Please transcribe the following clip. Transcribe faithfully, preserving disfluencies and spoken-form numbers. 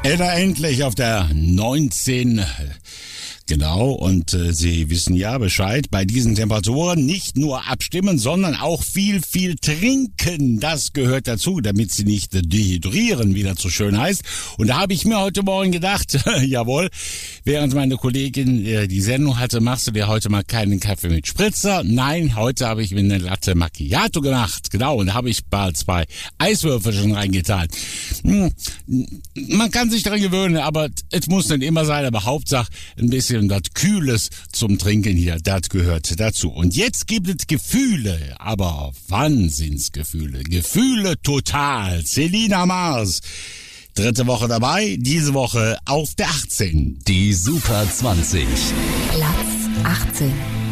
Edda endlich auf der neunzehn. Genau, und äh, Sie wissen ja Bescheid, bei diesen Temperaturen nicht nur abstimmen, sondern auch viel, viel trinken. Das gehört dazu, damit Sie nicht dehydrieren, wie das so schön heißt. Und da habe ich mir heute Morgen gedacht, jawohl, während meine Kollegin äh, die Sendung hatte, machst du dir heute mal keinen Kaffee mit Spritzer. Nein, heute habe ich mir eine Latte Macchiato gemacht. Genau, und da habe ich bald zwei Eiswürfel schon reingetan. Hm, man kann sich daran gewöhnen, aber es muss nicht immer sein, aber Hauptsache ein bisschen das Kühles zum Trinken hier, das gehört dazu. Und jetzt gibt es Gefühle, aber Wahnsinnsgefühle. Gefühle total. Selina Mars. Dritte Woche dabei, diese Woche auf der achtzehn. Die Super zwanzig. Platz achtzehn.